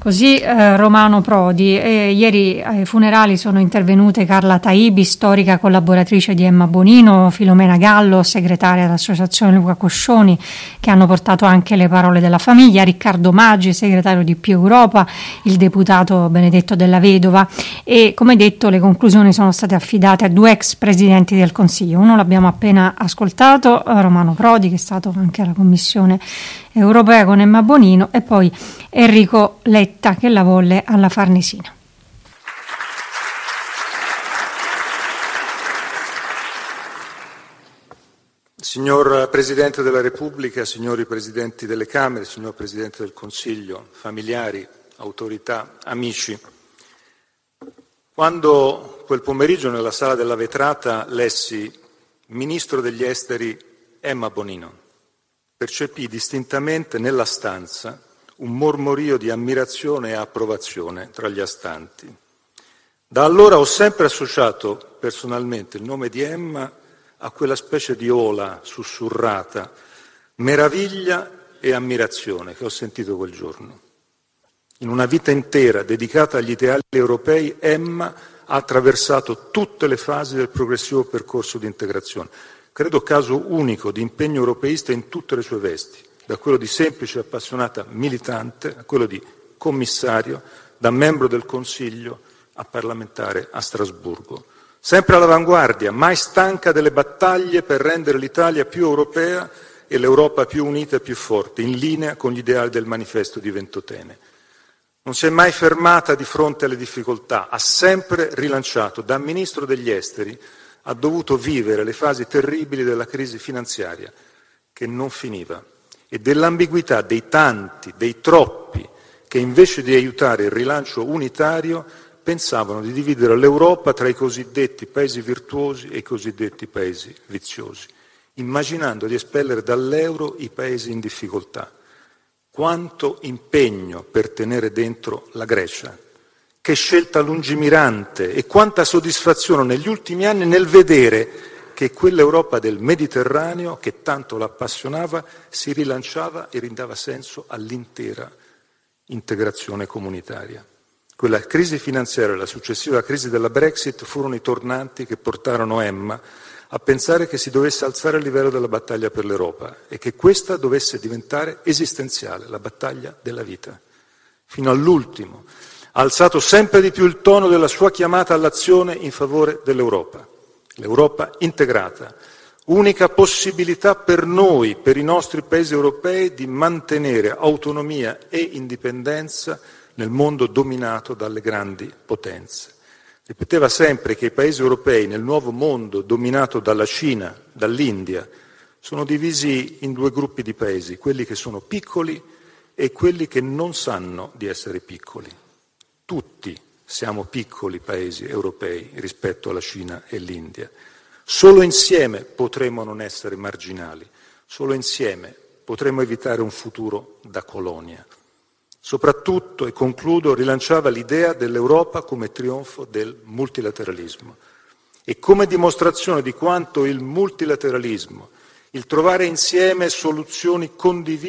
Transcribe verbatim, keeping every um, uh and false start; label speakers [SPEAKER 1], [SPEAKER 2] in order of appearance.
[SPEAKER 1] Così eh, Romano Prodi. E ieri ai funerali sono intervenute Carla Taibi, storica collaboratrice di Emma Bonino, Filomena Gallo, segretaria dell'Associazione Luca Coscioni, che hanno portato anche le parole della famiglia, Riccardo Maggi, segretario di Più Europa, il deputato Benedetto Della Vedova, e come detto le conclusioni sono state affidate a due ex presidenti del Consiglio. Uno l'abbiamo appena ascoltato, Romano Prodi, che è stato anche alla Commissione europea con Emma Bonino, e poi Enrico Letta, che la volle alla Farnesina.
[SPEAKER 2] Signor Presidente della Repubblica, signori Presidenti delle Camere, signor Presidente del Consiglio, familiari, autorità, amici, quando quel pomeriggio nella Sala della Vetrata lessi Ministro degli Esteri Emma Bonino, percepì distintamente nella stanza un mormorio di ammirazione e approvazione tra gli astanti. Da allora ho sempre associato personalmente il nome di Emma a quella specie di ola sussurrata, meraviglia e ammirazione che ho sentito quel giorno. In una vita intera dedicata agli ideali europei, Emma ha attraversato tutte le fasi del progressivo percorso di integrazione. Credo caso unico di impegno europeista in tutte le sue vesti, da quello di semplice appassionata militante a quello di commissario, da membro del Consiglio a parlamentare a Strasburgo. Sempre all'avanguardia, mai stanca delle battaglie per rendere l'Italia più europea e l'Europa più unita e più forte, in linea con gli ideali del manifesto di Ventotene. Non si è mai fermata di fronte alle difficoltà, ha sempre rilanciato. Da Ministro degli Esteri ha dovuto vivere le fasi terribili della crisi finanziaria, che non finiva, e dell'ambiguità dei tanti, dei troppi, che invece di aiutare il rilancio unitario pensavano di dividere l'Europa tra i cosiddetti paesi virtuosi e i cosiddetti paesi viziosi, immaginando di espellere dall'euro i paesi in difficoltà. Quanto impegno per tenere dentro la Grecia! Che scelta lungimirante e quanta soddisfazione negli ultimi anni nel vedere che quell'Europa del Mediterraneo, che tanto la appassionava, si rilanciava e ridava senso all'intera integrazione comunitaria. Quella crisi finanziaria e la successiva crisi della Brexit furono i tornanti che portarono Emma a pensare che si dovesse alzare il livello della battaglia per l'Europa e che questa dovesse diventare esistenziale, la battaglia della vita. Fino all'ultimo ha alzato sempre di più il tono della sua chiamata all'azione in favore dell'Europa. L'Europa integrata, unica possibilità per noi, per i nostri paesi europei, di mantenere autonomia e indipendenza nel mondo dominato dalle grandi potenze. Ripeteva sempre che i paesi europei nel nuovo mondo dominato dalla Cina, dall'India, sono divisi in due gruppi di paesi, quelli che sono piccoli e quelli che non sanno di essere piccoli. Tutti siamo piccoli paesi europei rispetto alla Cina e l'India. Solo insieme potremo non essere marginali, solo insieme potremo evitare un futuro da colonia. Soprattutto, e concludo, rilanciava l'idea dell'Europa come trionfo del multilateralismo e come dimostrazione di quanto il multilateralismo, il trovare insieme soluzioni condivise,